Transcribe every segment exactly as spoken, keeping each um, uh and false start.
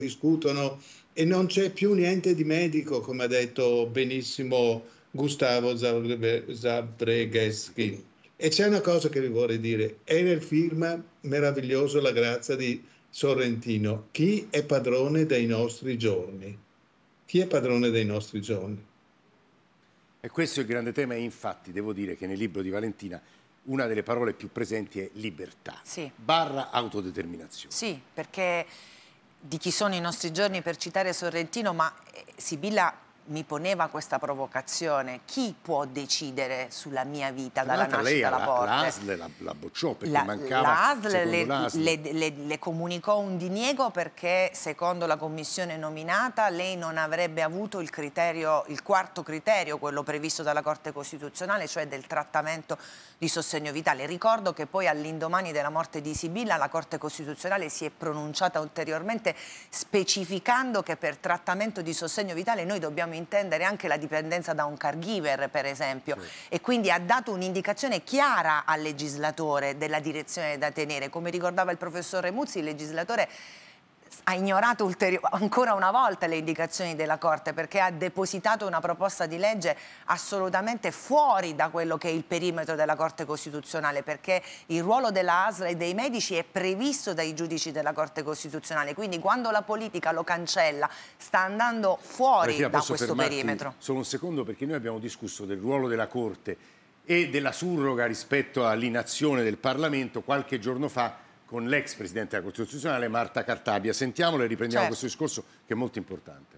discutono e non c'è più niente di medico, come ha detto benissimo Gustavo Zabregesky. E c'è una cosa che vi vorrei dire, è nel film meraviglioso La grazia di Sorrentino. Chi è padrone dei nostri giorni? Chi è padrone dei nostri giorni? E questo è il grande tema, e infatti devo dire che nel libro di Valentina una delle parole più presenti è libertà, sì. barra autodeterminazione. Sì, perché di chi sono i nostri giorni, per citare Sorrentino, ma eh, Sibilla mi poneva questa provocazione: chi può decidere sulla mia vita dalla nascita alla morte? L'A S L la, la bocciò perché La, mancava, l'A S L le, l'A S L le, le, le comunicò un diniego perché secondo la commissione nominata lei non avrebbe avuto il criterio, il quarto criterio, quello previsto dalla Corte Costituzionale, cioè del trattamento di sostegno vitale. Ricordo che poi all'indomani della morte di Sibilla la Corte Costituzionale si è pronunciata ulteriormente specificando che per trattamento di sostegno vitale noi dobbiamo intendere anche la dipendenza da un caregiver, per esempio, sì. E quindi ha dato un'indicazione chiara al legislatore della direzione da tenere. Come ricordava il professor Remuzzi, il legislatore ha ignorato ancora una volta le indicazioni della Corte, perché ha depositato una proposta di legge assolutamente fuori da quello che è il perimetro della Corte Costituzionale, perché il ruolo della A S L e dei medici è previsto dai giudici della Corte Costituzionale, quindi quando la politica lo cancella sta andando fuori Valentina, da questo perimetro. Solo un secondo, perché noi abbiamo discusso del ruolo della Corte e della surroga rispetto all'inazione del Parlamento qualche giorno fa con l'ex Presidente della Corte Costituzionale Marta Cartabia. Sentiamolo e riprendiamo certo. questo discorso che è molto importante.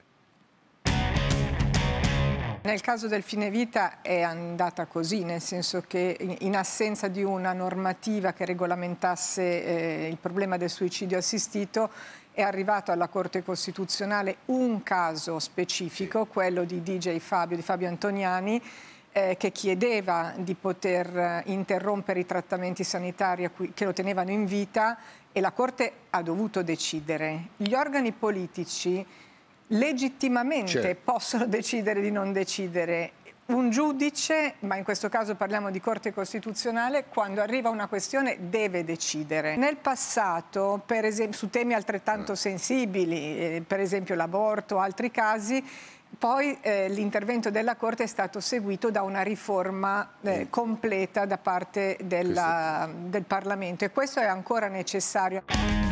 Nel caso del fine vita è andata così, nel senso che in assenza di una normativa che regolamentasse eh, il problema del suicidio assistito, è arrivato alla Corte Costituzionale un caso specifico, quello di D J Fabio, di Fabio Antoniani, Eh, che chiedeva di poter eh, interrompere i trattamenti sanitari a cui, che lo tenevano in vita, e la Corte ha dovuto decidere. Gli organi politici legittimamente certo. possono decidere di non decidere. Un giudice, ma in questo caso parliamo di Corte Costituzionale, quando arriva una questione deve decidere. Nel passato, per esempio, su temi altrettanto sensibili, eh, per esempio l'aborto o altri casi, poi eh, l'intervento della Corte è stato seguito da una riforma eh, completa da parte della, del Parlamento, e questo è ancora necessario.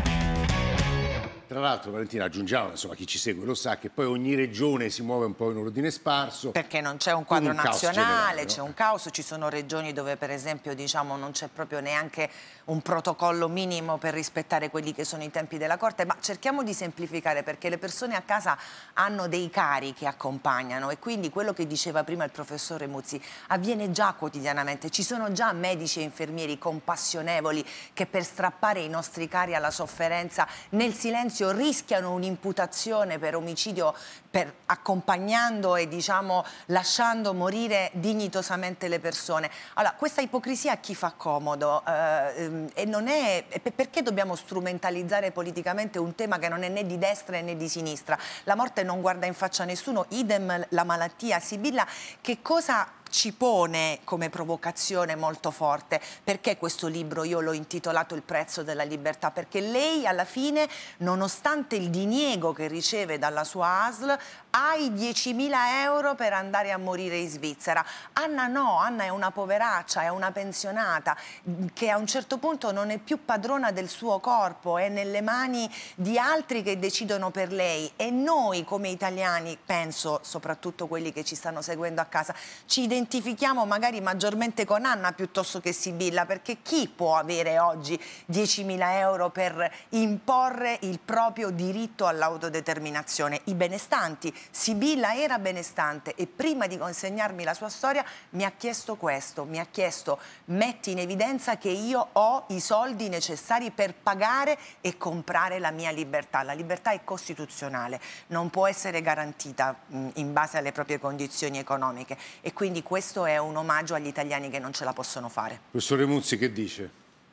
Tra l'altro, Valentina, aggiungiamo, insomma, chi ci segue lo sa, che poi ogni regione si muove un po' in ordine sparso. Perché non c'è un quadro un nazionale, c'è no? un caos, ci sono regioni dove per esempio diciamo, non c'è proprio neanche un protocollo minimo per rispettare quelli che sono i tempi della Corte, ma cerchiamo di semplificare, perché le persone a casa hanno dei cari che accompagnano, e quindi quello che diceva prima il professore Muzzi avviene già quotidianamente. Ci sono già medici e infermieri compassionevoli che per strappare i nostri cari alla sofferenza nel silenzio rischiano un'imputazione per omicidio, per accompagnando e diciamo lasciando morire dignitosamente le persone. Allora, questa ipocrisia a chi fa comodo? Eh, e non è, perché dobbiamo strumentalizzare politicamente un tema che non è né di destra né di sinistra? La morte non guarda in faccia a nessuno, idem la malattia. Sibilla, che cosa ci pone come provocazione molto forte? Perché questo libro io l'ho intitolato Il prezzo della libertà? Perché lei alla fine, nonostante il diniego che riceve dalla sua A S L, ha i diecimila euro per andare a morire in Svizzera. Anna no, Anna è una poveraccia, è una pensionata che a un certo punto non è più padrona del suo corpo, è nelle mani di altri che decidono per lei, e noi come italiani, penso soprattutto quelli che ci stanno seguendo a casa, ci identifichiamo magari maggiormente con Anna piuttosto che Sibilla, perché chi può avere oggi diecimila euro per imporre il proprio diritto all'autodeterminazione? I benestanti. Sibilla era benestante e prima di consegnarmi la sua storia mi ha chiesto questo, mi ha chiesto: metti in evidenza che io ho i soldi necessari per pagare e comprare la mia libertà. La libertà è costituzionale, non può essere garantita mh, in base alle proprie condizioni economiche, e quindi questo è un omaggio agli italiani che non ce la possono fare. Professore Muzzi, che dice?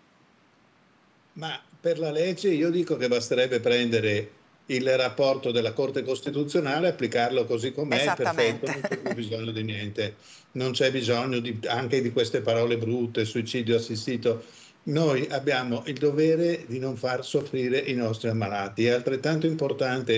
Ma per la legge io dico che basterebbe prendere il rapporto della Corte Costituzionale, applicarlo così com'è, è perfetto, non c'è più bisogno di niente, non c'è bisogno di, anche di queste parole brutte, suicidio assistito. noi abbiamo il dovere di non far soffrire i nostri ammalati. È altrettanto importante